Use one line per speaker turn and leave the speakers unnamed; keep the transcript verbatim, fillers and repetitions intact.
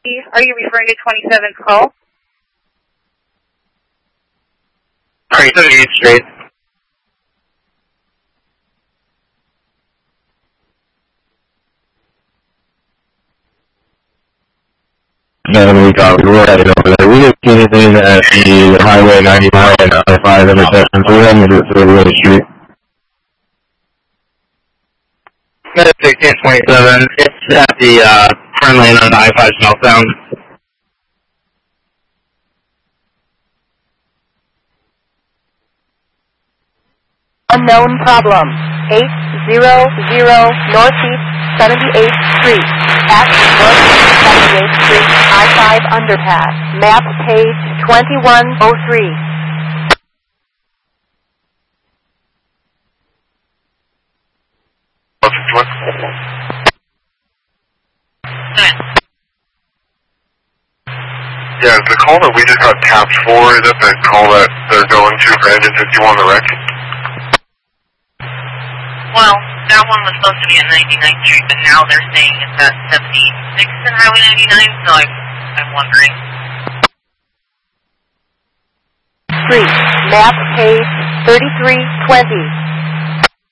Are you referring to twenty-seventh call?
Alright, seventy-eighth Street.
No, we got, we're headed over there. We didn't see anything at the Highway ninety-nine and I five intersection, so we're heading to thirty-eighth Street.
Medic sixteen twenty-seven, it's at the, uh, turn lane on the I five southbound.
Unknown problem. eight hundred Northeast seventy-eighth Street. At Northeast seventy-eighth Street, I five underpass. Map page twenty-one oh three.
Yeah, the call that we just got tapped for, is that the call that they're going to for engine fifty-one, the wreck?
Well, that one was supposed to be at ninety-ninth Street, but now they're saying it's at seventy-sixth and Highway ninety-nine, so I'm, I'm wondering.
Street, map page thirty-three twenty.